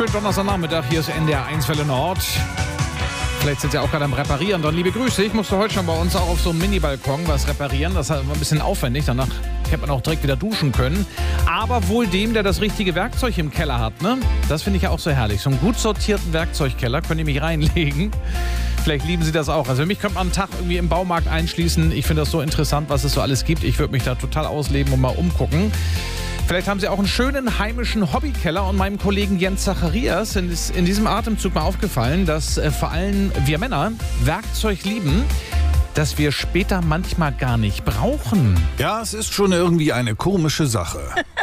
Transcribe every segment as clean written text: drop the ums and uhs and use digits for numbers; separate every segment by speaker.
Speaker 1: Schönen Donnerstagnachmittag, hier ist NDR 1 Welle Nord. Vielleicht sind Sie auch gerade am Reparieren. Dann liebe Grüße, ich musste heute schon bei uns auch auf so einem Mini-Balkon was reparieren. Das war ein bisschen aufwendig, danach hätte man auch direkt wieder duschen können. Aber wohl dem, der das richtige Werkzeug im Keller hat, ne? Das finde ich ja auch so herrlich. So einen gut sortierten Werkzeugkeller könnt ihr mich reinlegen. Vielleicht lieben Sie das auch. Also mich könnte man einen Tag irgendwie im Baumarkt einschließen. Ich finde das so interessant, was es so alles gibt. Ich würde mich da total ausleben und mal umgucken. Vielleicht haben Sie auch einen schönen heimischen Hobbykeller und meinem Kollegen Jens Zacharias ist in diesem Atemzug mal aufgefallen, dass vor allem wir Männer Werkzeug lieben, das wir später manchmal gar nicht brauchen.
Speaker 2: Ja, es ist schon irgendwie eine komische Sache.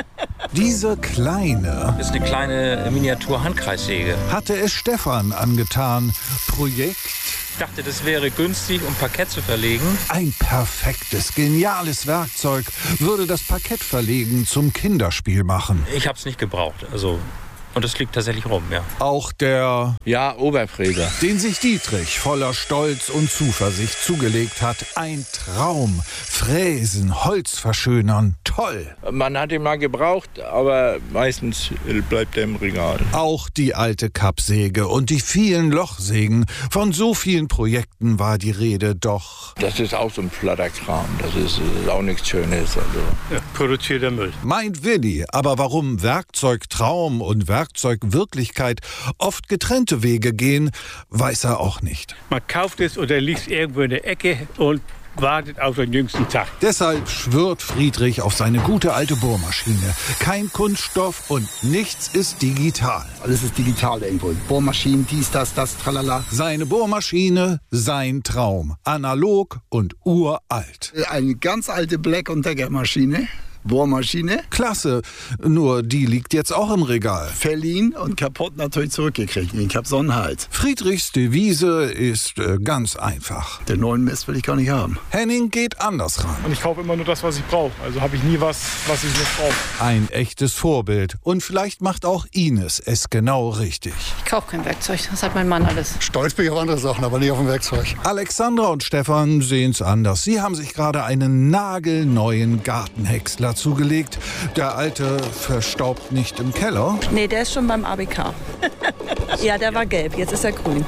Speaker 2: Diese kleine...
Speaker 3: Das ist eine kleine Miniatur-Handkreissäge.
Speaker 2: Hatte es Stefan angetan. Projekt...
Speaker 3: Ich dachte, das wäre günstig, um Parkett zu verlegen.
Speaker 2: Ein perfektes, geniales Werkzeug würde das Parkettverlegen zum Kinderspiel machen.
Speaker 3: Ich habe es nicht gebraucht, und es liegt tatsächlich rum, ja.
Speaker 2: Auch der...
Speaker 4: Ja, Oberfräser.
Speaker 2: Den sich Dietrich voller Stolz und Zuversicht zugelegt hat. Ein Traum. Fräsen, Holz verschönern. Toll.
Speaker 4: Man hat ihn mal gebraucht, aber meistens bleibt er im Regal.
Speaker 2: Auch die alte Kappsäge und die vielen Lochsägen. Von so vielen Projekten war die Rede, doch...
Speaker 4: Das ist auch so ein Flatterkram. Das ist auch nichts Schönes.
Speaker 5: Ja, produzierter Müll.
Speaker 2: Meint Willi, aber warum Werkzeugtraum und Werkzeugwirklichkeit oft getrennte Wege gehen, weiß er auch nicht.
Speaker 5: Man kauft es oder liegt irgendwo in der Ecke und wartet auf den jüngsten Tag.
Speaker 2: Deshalb schwört Friedrich auf seine gute alte Bohrmaschine. Kein Kunststoff und nichts ist digital.
Speaker 6: Alles ist digital irgendwo. Bohrmaschinen, dies, das, tralala.
Speaker 2: Seine Bohrmaschine, sein Traum. Analog und uralt.
Speaker 6: Eine ganz alte Black- und Decker-Maschine. Bohrmaschine.
Speaker 2: Klasse, nur die liegt jetzt auch im Regal.
Speaker 6: Verliehen und kaputt natürlich zurückgekriegt. Ich hab Sonnenhals.
Speaker 2: Friedrichs Devise ist ganz einfach.
Speaker 6: Den neuen Mist will ich gar nicht haben.
Speaker 2: Henning geht anders ran.
Speaker 7: Und ich kaufe immer nur das, was ich brauche. Also habe ich nie was ich nicht brauche.
Speaker 2: Ein echtes Vorbild. Und vielleicht macht auch Ines es genau richtig.
Speaker 8: Ich kaufe kein Werkzeug, das hat mein Mann alles.
Speaker 9: Stolz bin ich auf andere Sachen, aber nicht auf ein Werkzeug.
Speaker 2: Alexandra und Stefan sehen's anders. Sie haben sich gerade einen nagelneuen Gartenhäcksler zugelegt. Der alte verstaubt nicht im Keller.
Speaker 8: Nee, der ist schon beim ABK. Ja, der war gelb, jetzt ist er grün.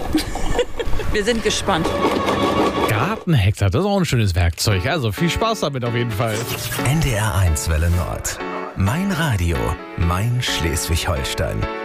Speaker 8: Wir sind gespannt.
Speaker 1: Gartenhäcksler, das ist auch ein schönes Werkzeug. Also viel Spaß damit auf jeden Fall.
Speaker 10: NDR 1 Welle Nord. Mein Radio, mein Schleswig-Holstein.